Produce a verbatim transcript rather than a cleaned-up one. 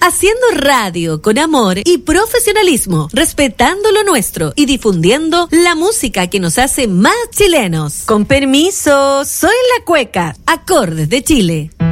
haciendo radio con amor y profesionalismo, respetando lo nuestro y difundiendo la música que nos hace más chilenos. Con permiso, soy la Cueca, Acordes de Chile.